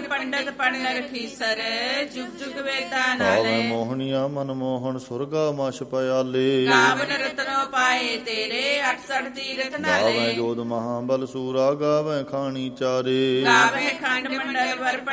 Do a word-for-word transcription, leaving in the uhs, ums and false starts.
ਪੰਡਤ ਪੜਨ ਰਖੀਸਰ ਜੁਗ ਜੁਗ ਵੇਦਾ ਭਾਵੇਂ ਨਾਲੇ ਮੋਹਣੀਆ ਮਨਮੋਹਨ ਸੁਰਗਾ ਮਛ ਪਿਆਲੇ ਗਾਵਨ ਰਤਨੋ ਪਾਏ ਤੇਰੇ ਅਠਸਠ ਤੀਰਥ ਗਾਵੇਂ ਨਾਲੇ ਜੋਧ ਮਹਾਬਲ ਸੂਰਾ ਗਾਵੇਂ ਖਾਣੀ ਚਾਰੇ ਗਾਵੇ ਖੰਡ ਮੰਡਲ ਵਰ